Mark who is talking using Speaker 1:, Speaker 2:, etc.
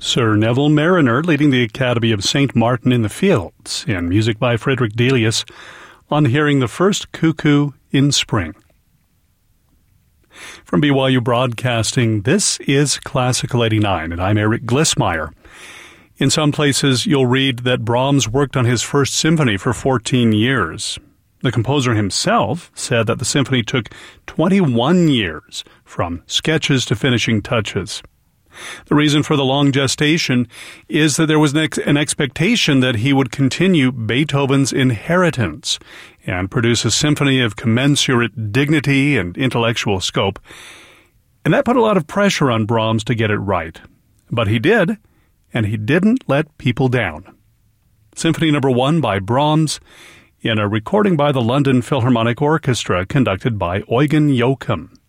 Speaker 1: Sir Neville Marriner leading the Academy of St. Martin in the Fields, and music by Frederick Delius on hearing the first cuckoo in spring. From BYU Broadcasting, this is Classical 89, and I'm Eric Glissmeyer. In some places, you'll read that Brahms worked on his first symphony for 14 years. The composer himself said that the symphony took 21 years, from sketches to finishing touches. The reason for the long gestation is that there was an expectation that he would continue Beethoven's inheritance and produce a symphony of commensurate dignity and intellectual scope. And that put a lot of pressure on Brahms to get it right. But he did, and he didn't let people down. Symphony No. 1 by Brahms, in a recording by the London Philharmonic Orchestra conducted by Eugen Joachim.